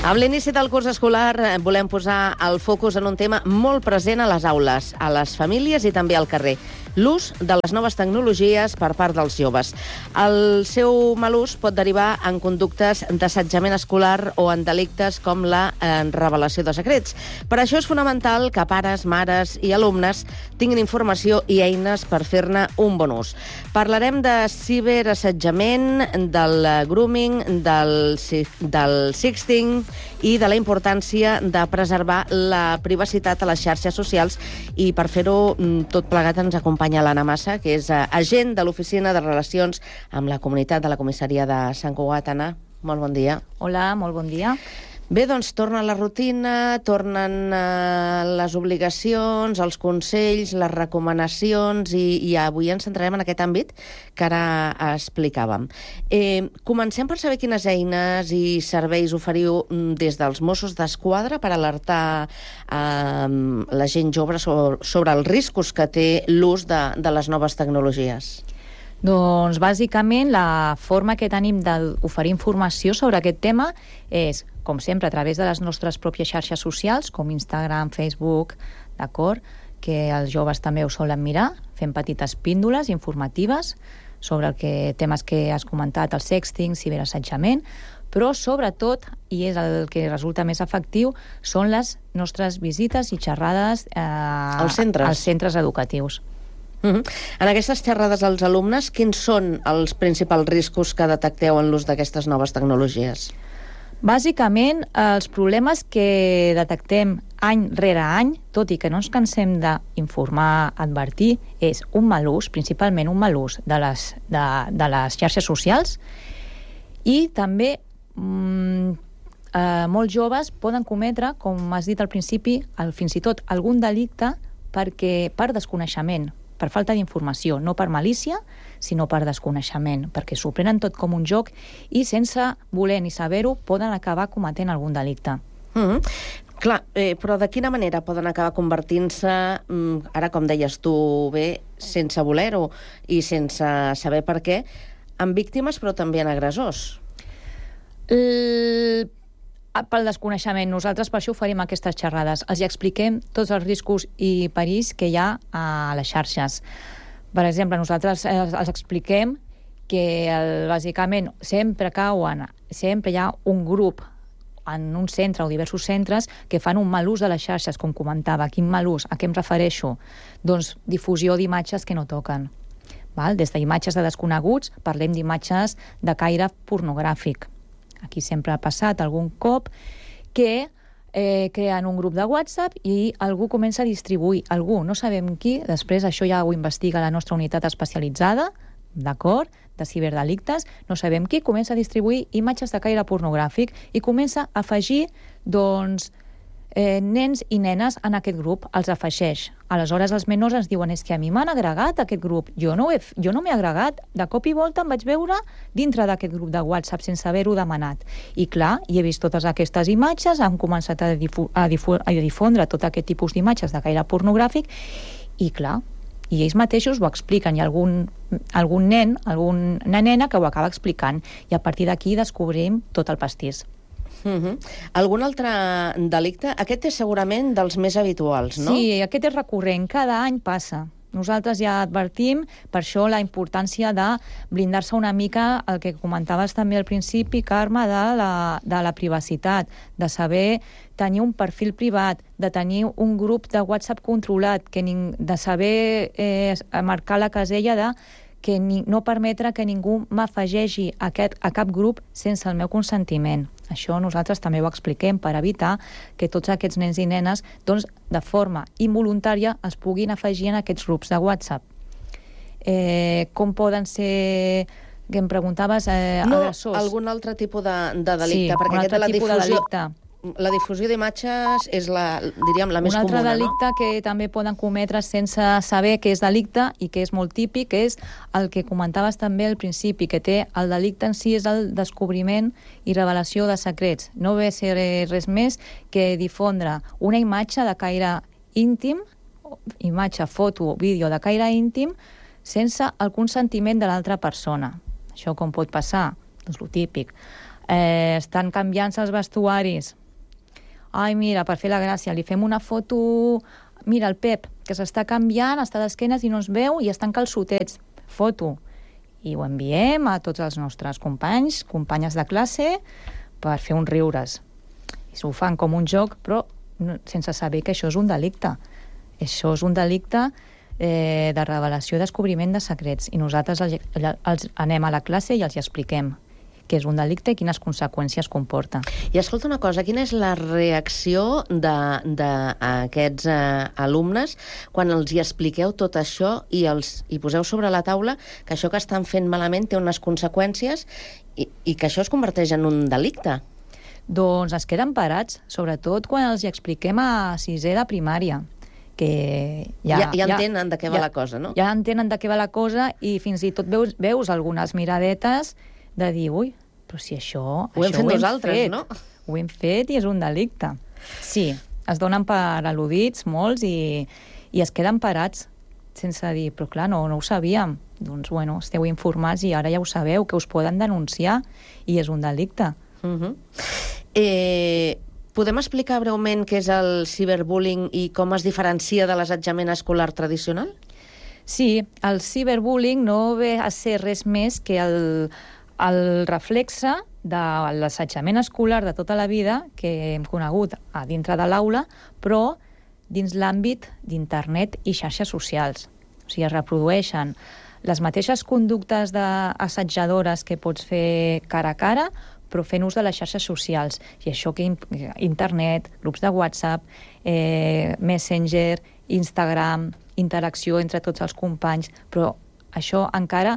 Amb l'inici del curs escolar volem posar el focus en un tema molt present a les aules, a les famílies i també al carrer: l'ús de les noves tecnologies per part dels joves. El seu mal ús pot derivar en conductes d'assetjament escolar o en delictes com la revelació de secrets. Per això és fonamental que pares, mares i alumnes tinguin informació i eines per fer-ne un bon ús. Parlarem de ciberassetjament, del grooming, del sexting i de la importància de preservar la privacitat a les xarxes socials, i per fer-ho tot plegat ens acompanya l'Anna Massa, que és agent de l'Oficina de Relacions amb la Comunitat de la Comissaria de Sant Cugat. Anna, molt bon dia. Hola, molt bon dia. Bé, doncs torna la rutina, tornen les obligacions, els consells, les recomanacions, i avui ens centrarem en aquest àmbit que ara explicàvem. Comencem per saber quines eines i serveis oferiu des dels Mossos d'Esquadra per alertar la gent jove sobre els riscos que té l'ús de les noves tecnologies. Doncs, bàsicament, la forma que tenim d'oferir informació sobre aquest tema és, com sempre, a través de les nostres pròpies xarxes socials, com Instagram, Facebook, d'acord? Que els joves també ho solen mirar, fent petites píndoles informatives sobre temes que has comentat, el sexting, ciberassetjament, però sobretot, i és el que resulta més efectiu, són les nostres visites i xerrades als centres educatius. En aquestes xerrades als alumnes, quins són els principals riscos que detecteu en l'ús d'aquestes noves tecnologies? Bàsicament, els problemes que detectem any rere any, tot i que no ens cansem d'informar, advertir, és un mal ús, principalment un mal ús de les xarxes socials, i també molts joves poden cometre, com has dit al principi, fins i tot algun delicte per desconeixement, per falta d'informació, no per malícia, sinó per desconeixement, perquè s'ho prenen tot com un joc i sense voler ni saber-ho poden acabar cometent algun delicte. Clar, però de quina manera poden acabar convertint-se, ara com deies tu bé, sense voler-ho i sense saber per què, en víctimes però també en agressors? Pel desconeixement. Nosaltres per això oferim aquestes xerrades. Els expliquem tots els riscos i perills que hi ha a les xarxes. Per exemple, nosaltres els expliquem que bàsicament sempre hi ha un grup en un centre o diversos centres que fan un mal ús de les xarxes, com comentava. Quin mal ús? A què em refereixo? Doncs difusió d'imatges que no toquen. Des d'imatges de desconeguts, parlem d'imatges de caire pornogràfic. Aquí sempre ha passat algun cop que creen un grup de WhatsApp i algú comença a distribuir. Algú, no sabem qui, després això ja ho investiga la nostra unitat especialitzada, d'acord, de ciberdelictes, no sabem qui, comença a distribuir imatges de caire pornogràfic i comença a afegir, nens i nenes en aquest grup, els afegeix. Aleshores els menors ens diuen: és que a mi m'han agregat aquest grup, jo no m'he agregat, de cop i volta em vaig veure dintre d'aquest grup de WhatsApp sense haver-ho demanat. I clar, he vist totes aquestes imatges, han començat a difondre tot aquest tipus d'imatges de caire pornogràfic, i clar, i ells mateixos ho expliquen, i algun nen, alguna nena que ho acaba explicant, i a partir d'aquí descobrim tot el pastís. Algun altre delicte? Aquest és segurament dels més habituals, no? Sí, aquest és recurrent, cada any passa. Nosaltres ja advertim, per això la importància de blindar-se una mica, el que comentaves també al principi, Carme, de la privacitat, de saber tenir un perfil privat, de tenir un grup de WhatsApp controlat, de saber marcar la casella de que no permetre que ningú m'afegeixi a cap grup sense el meu consentiment. Això nosaltres també ho expliquem per evitar que tots aquests nens i nenes, de forma involuntària, es puguin afegir en aquests grups de WhatsApp. Com poden ser, que em preguntaves, agressors? No, algun altre tipus de delicte, sí, perquè aquest tipus de delicte. La difusió d'imatges és diríem, la més comuna, no? Un altre delicte que també poden cometre sense saber que és delicte i que és molt típic és el que comentaves també al principi, que té el delicte en si és el descobriment i revelació de secrets. No ve a ser res més que difondre una imatge de caire íntim, imatge, foto, vídeo de caire íntim, sense el consentiment de l'altra persona. Això com pot passar? Doncs el típic. Estan canviant-se els vestuaris. Ai, mira, per fer la gràcia, li fem una foto... Mira, el Pep, que s'està canviant, està d'esquenes i no es veu i estan calçotets. Foto. I ho enviem a tots els nostres companys, companyes de classe, per fer uns riures. I s'ho fan com un joc, però sense saber que això és un delicte. Això és un delicte de revelació i descobriment de secrets. I nosaltres els anem a la classe i els expliquem què és un delicte i quines conseqüències comporta. I escolta una cosa, quina és la reacció d'aquests alumnes quan els hi expliqueu tot això i poseu sobre la taula que això que estan fent malament té unes conseqüències i que això es converteix en un delicte? Doncs es queden parats, sobretot quan els hi expliquem a sisè de primària, que ja entenen de què va la cosa, no? Ja entenen de què va la cosa i fins i tot veus algunes miradetes de dir, ui, però si això ho hem fet nosaltres, no? Ho hem fet i és un delicte. Sí, es donen per al·ludits molts i es queden parats sense dir, però clar, no ho sabíem. Doncs, bueno, esteu informats i ara ja ho sabeu, que us poden denunciar i és un delicte. Podem explicar breument què és el ciberbullying i com es diferencia de l'assetjament escolar tradicional? Sí, el ciberbullying no ve a ser res més que el reflexe de l'assetjament escolar de tota la vida que hem conegut a dintre de l'aula, però dins l'àmbit d'internet i xarxes socials. O sigui, es reprodueixen les mateixes conductes d'assetjadores que pots fer cara a cara, però fent ús de les xarxes socials. I això que internet, grups de WhatsApp, Messenger, Instagram, interacció entre tots els companys, però això encara,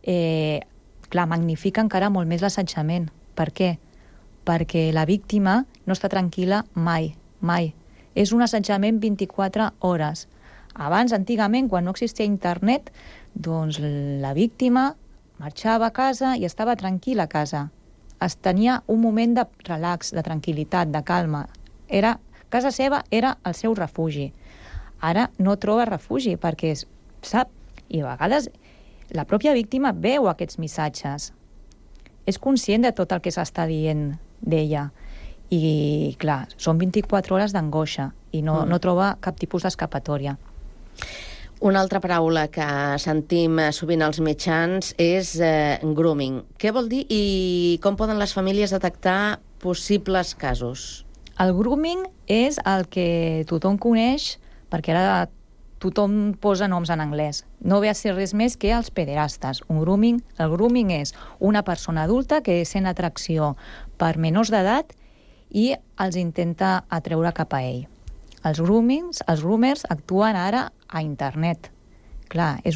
magnifica encara molt més l'assetjament. Per què? Perquè la víctima no està tranquil·la mai, mai. És un assetjament 24 hores. Abans, antigament, quan no existia internet, doncs la víctima marxava a casa i estava tranquil·la a casa. Es tenia un moment de relax, de tranquil·litat, de calma. Casa seva era el seu refugi. Ara no troba refugi perquè sap, i a vegades la pròpia víctima veu aquests missatges. És conscient de tot el que s'està dient d'ella. I, clar, són 24 hores d'angoixa i no troba cap tipus d'escapatòria. Una altra paraula que sentim sovint als mitjans és grooming. Què vol dir i com poden les famílies detectar possibles casos? El grooming és el que tothom coneix, perquè ara tothom posa noms en anglès. No ve a ser res més que els pederastes. El grooming és una persona adulta que sent atracció per menors d'edat i els intenta atreure cap a ell. Els groomers actuen ara a internet. Clar, és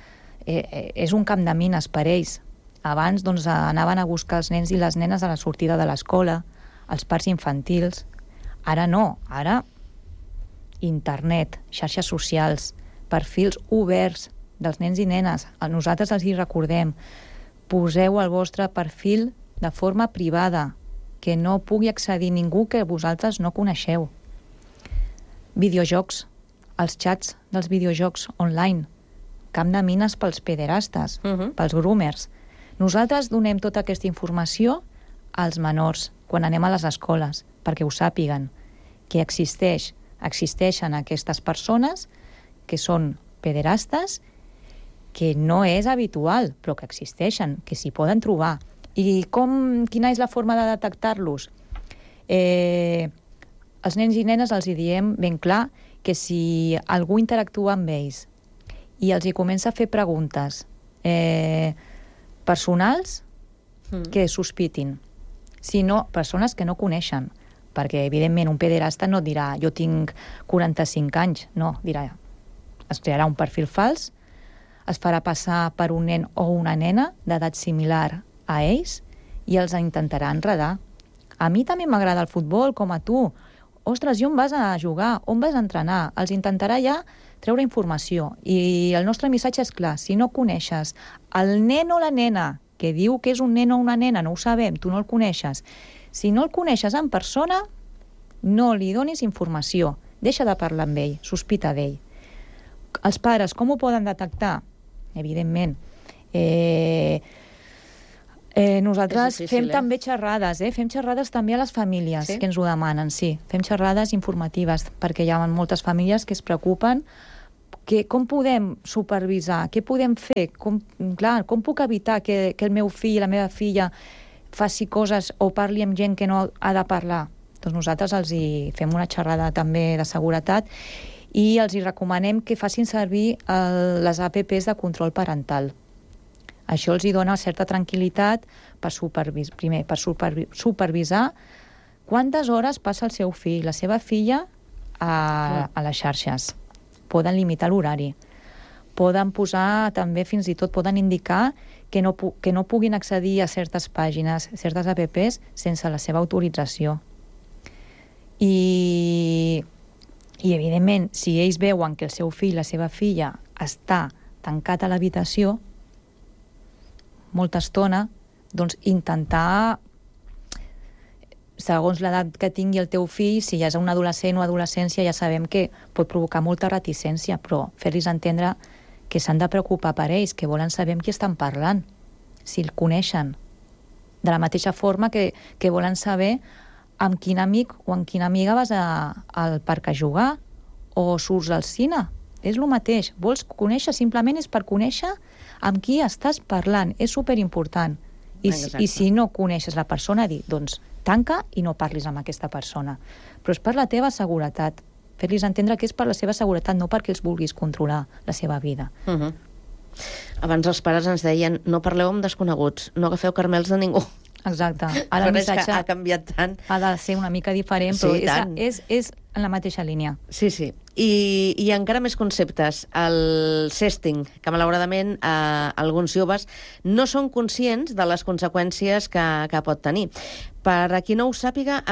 un camp de mines per ells. Abans anaven a buscar els nens i les nenes a la sortida de l'escola, als parcs infantils. Ara no, ara internet, xarxes socials, perfils oberts dels nens i nenes. Nosaltres els hi recordem, poseu el vostre perfil de forma privada, que no pugui accedir ningú que vosaltres no coneixeu. Videojocs, els xats dels videojocs online, camp de mines pels pederastes, pels groomers. Nosaltres donem tota aquesta informació als menors quan anem a les escoles, perquè ho sàpiguen, que existeixen aquestes persones que són pederastes, que no és habitual, però que existeixen, que s'hi poden trobar. I quina és la forma de detectar-los? Els nens i nenes els hi diem ben clar que si algú interactua amb ells i els hi comença a fer preguntes personals, que sospitin. Si no, persones que no coneixen, perquè evidentment un pederasta no dirà jo tinc 45 anys, no, dirà, es crearà un perfil fals, es farà passar per un nen o una nena d'edat similar a ells i els intentarà enredar. A mi també m'agrada el futbol, com a tu. Ostres, i on vas a jugar? On vas a entrenar? Els intentarà ja treure informació. I el nostre missatge és clar. Si no coneixes el nen o la nena que diu que és un nen o una nena, no ho sabem, tu no el coneixes. Si no el coneixes en persona, no li donis informació. Deixa de parlar amb ell, sospita d'ell. Els pares, com ho poden detectar? Evidentment, Nosaltres És difícil, fem també xerrades, fem xerrades també a les famílies que ens ho demanen, sí. Fem xerrades informatives, perquè hi ha moltes famílies que es preocupen com podem supervisar, què podem fer, com puc evitar que el meu fill i la meva filla faci coses o parli amb gent que no ha de parlar. Doncs nosaltres els hi fem una xerrada també de seguretat i els hi recomanem que facin servir les APPs de control parental. Això els hi dona certa tranquil·litat per supervisar quantes hores passa el seu fill, la seva filla, a les xarxes. Poden limitar l'horari. Poden posar, també fins i tot, poden indicar que no puguin accedir a certes pàgines, certes APPs, sense la seva autorització. I evidentment, si ells veuen que el seu fill, la seva filla, està tancat a l'habitació molta estona, doncs intentar, segons l'edat que tingui el teu fill, si ja és un adolescent o adolescència, ja sabem que pot provocar molta reticència, però fer-los entendre que s'han de preocupar per ells, que volen saber amb qui estan parlant, si el coneixen. De la mateixa forma que volen saber amb quin amic o amb quina amiga vas al parc a jugar o surts al cine. És el mateix. Vols conèixer, simplement és per conèixer amb qui estàs parlant. És superimportant. I si no coneixes la persona, doncs tanca i no parlis amb aquesta persona. Però és per la teva seguretat. Fer-los entendre que és per la seva seguretat, no perquè els vulguis controlar la seva vida. Abans els pares ens deien no parleu amb desconeguts, no agafeu carmels de ningú. Exacte. Ara el missatge ha canviat tant. Ha de ser una mica diferent, però és en la mateixa línia. Sí. I encara més conceptes. El sexting, que malauradament alguns joves no són conscients de les conseqüències que pot tenir. Per a qui no ho sàpiga,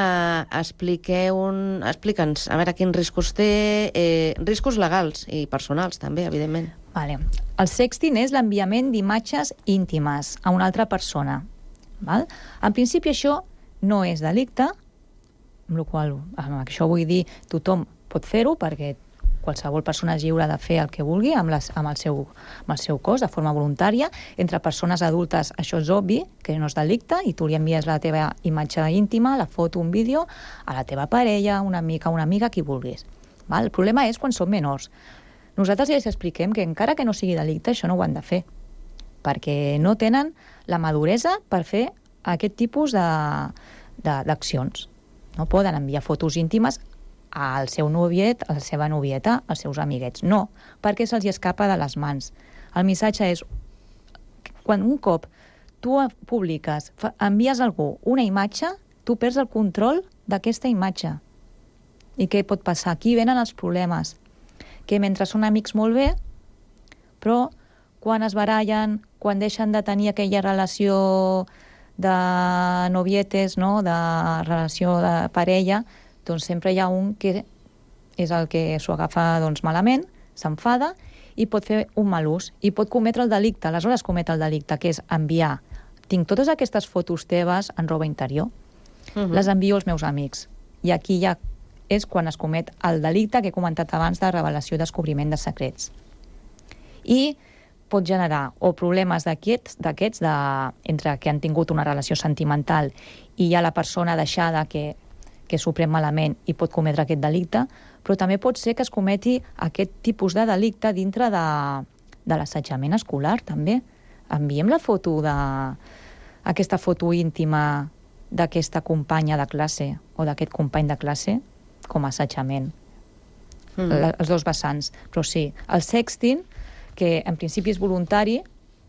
explica'ns a veure quins riscos té, riscos legals i personals també, evidentment. Vale. El sexting és l'enviament d'imatges íntimes a una altra persona. Val? En principi això no és delicte, amb la qual amb això vull dir tothom pot fer-ho perquè qualsevol persona és lliure de fer el que vulgui amb el seu cos de forma voluntària. Entre persones adultes això és obvi que no és delicte i tu li envies la teva imatge íntima, la foto, un vídeo a la teva parella, una amiga, qui vulguis. Val? El problema és quan són menors. Nosaltres ja els expliquem que encara que no sigui delicte això no ho han de fer perquè no tenen la maduresa per fer aquest tipus d'accions. No poden enviar fotos íntimes al seu noviet, a la seva novieta, als seus amiguets. No, perquè se'ls escapa de les mans. El missatge és, quan un cop tu publiques, envies a algú una imatge, tu perds el control d'aquesta imatge. I què pot passar? Aquí venen els problemes. Que mentre són amics molt bé, però quan es barallen, quan deixen de tenir aquella relació de novietes, no? De relació de parella, doncs sempre hi ha un que és el que s'ho agafa malament, s'enfada i pot fer un mal ús i pot cometre el delicte. Aleshores comet el delicte, que és enviar. Tinc totes aquestes fotos teves en roba interior, les envio als meus amics. I aquí ja és quan es comet el delicte que he comentat abans de revelació i descobriment de secrets. I pot generar o problemes d'aquests entre que han tingut una relació sentimental i ja la persona deixada que s'ho pren malament i pot cometre aquest delicte, però també pot ser que es cometi aquest tipus de delicte dintre de l'assetjament escolar, també. Enviem la foto aquesta foto íntima d'aquesta companya de classe o d'aquest company de classe com a assetjament. Els dos vessants. Però sí, el sexting, que en principi és voluntari,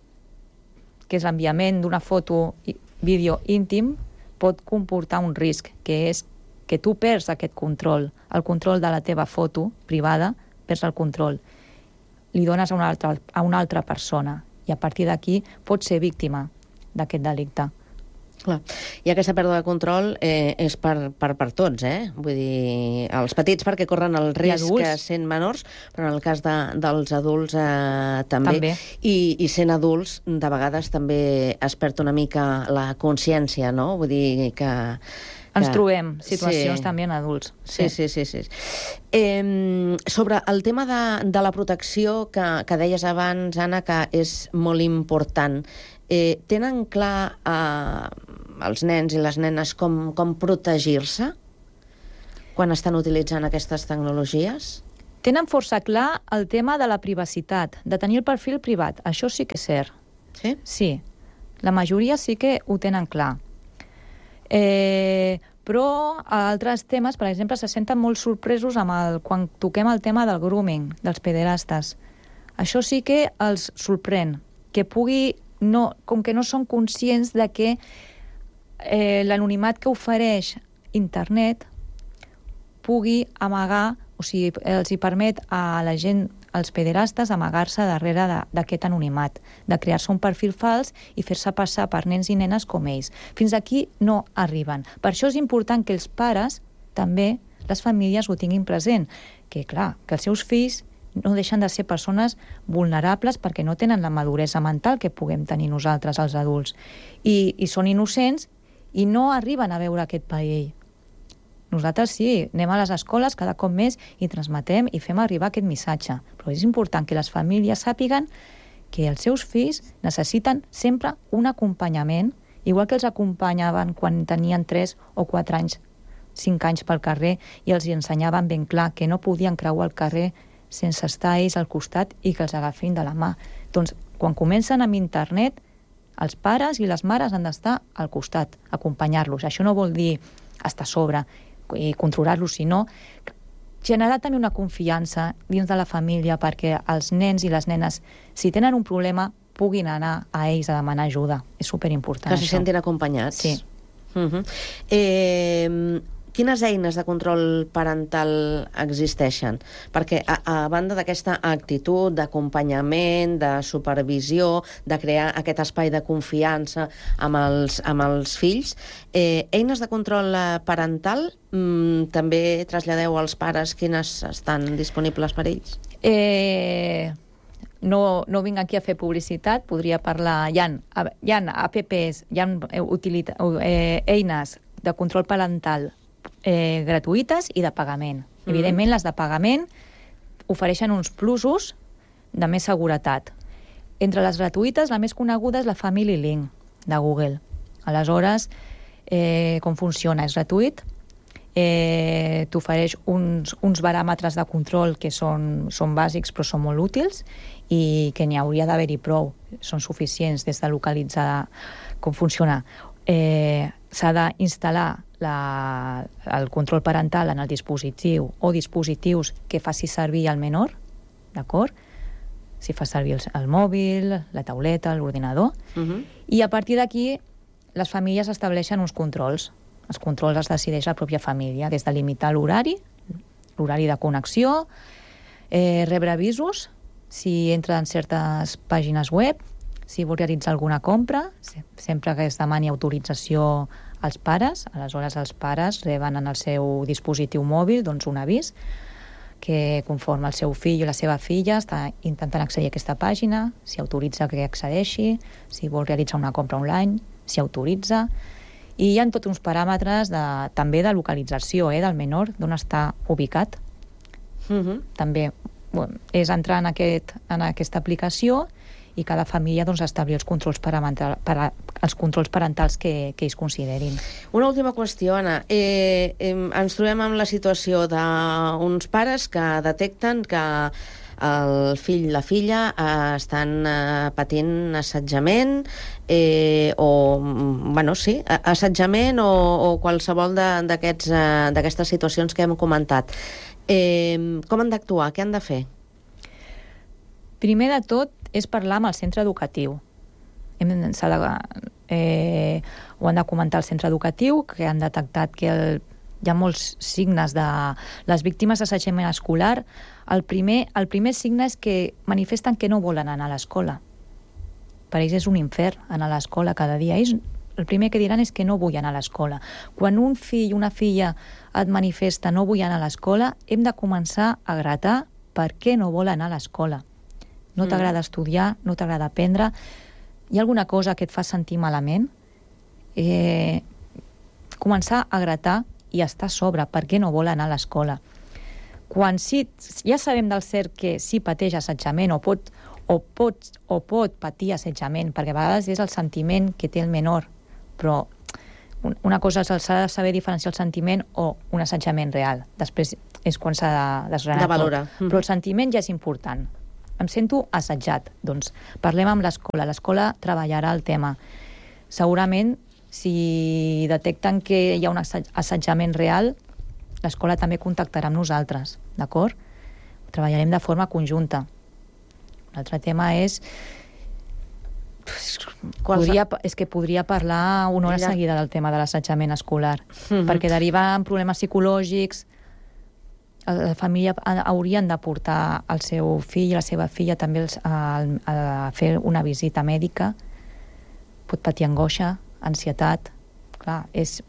que és l'enviament d'una foto i vídeo íntim, pot comportar un risc, que és que tu perds aquest control, el control de la teva foto privada, perds el control. Li dones a una altra persona i a partir d'aquí pots ser víctima d'aquest delicte. Clar. I aquesta pèrdua de control és per tots, Vull dir, els petits perquè corren el risc sent menors, però en el cas dels adults també. I sent adults, de vegades també es perd una mica la consciència, no? Vull dir que ens trobem situacions també en adults. Sí. Sobre el tema de la protecció que deies abans, Anna, que és molt important, tenen clar els nens i les nenes com protegir-se quan estan utilitzant aquestes tecnologies? Tenen força clar el tema de la privacitat, de tenir el perfil privat. Això sí que és cert. Sí? Sí. La majoria sí que ho tenen clar. Però a altres temes, per exemple, se senten molt sorpresos quan toquem el tema del grooming, dels pederastes. Això sí que els sorprèn, que com que no són conscients de que l'anonimat que ofereix internet pugui amagar, o sigui, els hi permet a la gent, als pederastes, amagar-se darrere d'aquest anonimat, de crear-se un perfil fals i fer-se passar per nens i nenes com ells. Fins aquí no arriben. Per això és important que els pares, també, les famílies ho tinguin present, que clar, que els seus fills no deixen de ser persones vulnerables perquè no tenen la maduresa mental que puguem tenir nosaltres, els adults, i són innocents i no arriben a veure aquest perill. Nosaltres sí, anem a les escoles cada cop més i transmetem i fem arribar aquest missatge. Però és important que les famílies sàpiguen que els seus fills necessiten sempre un acompanyament, igual que els acompanyaven quan tenien 3 o 4 anys, 5 anys pel carrer, i els ensenyaven ben clar que no podien creuar el carrer sense estar ells al costat i que els agafin de la mà. Doncs, quan comencen amb internet, els pares i les mares han d'estar al costat, acompanyar-los. Això no vol dir estar a sobre i controlar-los, sinó generar també una confiança dins de la família perquè els nens i les nenes, si tenen un problema, puguin anar a ells a demanar ajuda. És superimportant. Que se sentin acompanyats. Sí. Quines eines de control parental existeixen? Perquè a banda d'aquesta actitud d'acompanyament, de supervisió, de crear aquest espai de confiança amb els fills, eines de control parental també traslladeu als pares quines estan disponibles per ells? No vinc aquí a fer publicitat, podria parlar... Hi ha apps, hi ha eines de control parental gratuïtes i de pagament. Evidentment, les de pagament ofereixen uns plusos de més seguretat. Entre les gratuïtes, la més coneguda és la Family Link de Google. Aleshores, com funciona? És gratuït, t'ofereix uns baròmetres de control que són bàsics però són molt útils i que n'hi hauria d'haver-hi prou. Són suficients des de localitzar com funciona. S'ha d'instal·lar el control parental en el dispositiu o dispositius que faci servir el menor, d'acord? Si fa servir el mòbil, la tauleta, l'ordinador. I a partir d'aquí les famílies estableixen uns controls. Els controls els decideix la pròpia família, des de limitar l'horari de connexió, rebre avisos si entra en certes pàgines web, si vol realitzar alguna compra, sempre que es demani autorització als pares, aleshores els pares reben en el seu dispositiu mòbil un avís que conforme el seu fill o la seva filla està intentant accedir a aquesta pàgina, si autoritza que accedeixi, si vol realitzar una compra online, si autoritza, i hi ha tots uns paràmetres també de localització del menor, d'on està ubicat. També és entrar en aquesta aplicació i cada família establir els controls parentals que ells considerin. Una última qüestió, Anna. Ens trobem amb la situació d'uns pares que detecten que el fill i la filla estan patint assetjament assetjament o qualsevol d'aquestes situacions que hem comentat. Com han d'actuar? Què han de fer? Primer de tot és parlar amb el centre educatiu. Ho han de comentar al centre educatiu, que han detectat que hi ha molts signes de les víctimes d'assetjament escolar. El primer signe és que manifesten que no volen anar a l'escola. Per ells és un infern anar a l'escola cada dia. Ells el primer que diran és que no vull anar a l'escola. Quan un fill o una filla et manifesta no vull anar a l'escola, hem de començar a gratar per què no vol anar a l'escola. No t'agrada estudiar, no t'agrada aprendre, hi ha alguna cosa que et fa sentir malament? Començar a gratar i estar a sobre, per què no vol anar a l'escola? Quan ja sabem del cert que sí pateix assetjament o o pot patir assetjament, perquè a vegades és el sentiment que té el menor, però una cosa s'ha de saber diferenciar el sentiment o un assetjament real. Després és quan s'ha de desgranar de valorar. tot. Però el sentiment ja és important. Em sento assetjat. Doncs parlem amb l'escola. L'escola treballarà el tema. Segurament, si detecten que hi ha un assetjament real, l'escola també contactarà amb nosaltres, d'acord? Treballarem de forma conjunta. L'altre tema és... És que podria parlar una hora seguida del tema de l'assetjament escolar, perquè deriva en problemes psicològics. La família haurien de portar el seu fill i la seva filla també a fer una visita mèdica. Pot patir angoixa, ansietat. Clar,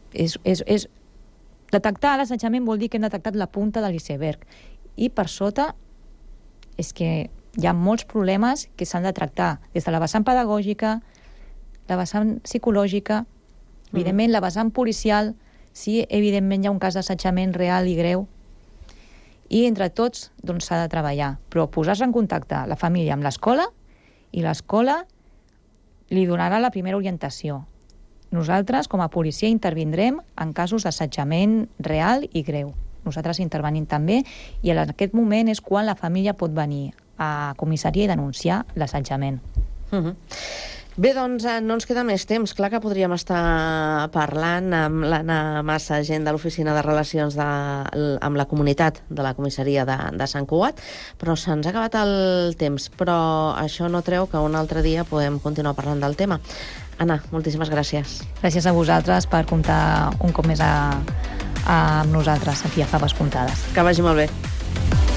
detectar l'assetjament vol dir que hem detectat la punta de l'iceberg. I per sota és que hi ha molts problemes que s'han de tractar des de la vessant pedagògica, la vessant psicològica, evidentment la vessant policial, si evidentment hi ha un cas d'assetjament real i greu, i entre tots doncs s'ha de treballar, però posar-se en contacte la família amb l'escola i l'escola li donarà la primera orientació. Nosaltres, com a policia, intervindrem en casos d'assetjament real i greu. Nosaltres intervenim també i en aquest moment és quan la família pot venir a comissaria i denunciar l'assetjament. Bé, doncs no ens queda més temps. Clar que podríem estar parlant amb l'Anna Massa, agent de l'Oficina de Relacions amb la Comunitat de la comissaria de Sant Cugat, però se'ns ha acabat el temps. Però això no treu que un altre dia podem continuar parlant del tema. Anna, moltíssimes gràcies. Gràcies a vosaltres per comptar un cop més amb nosaltres aquí a Faves Comptades. Que vagi molt bé.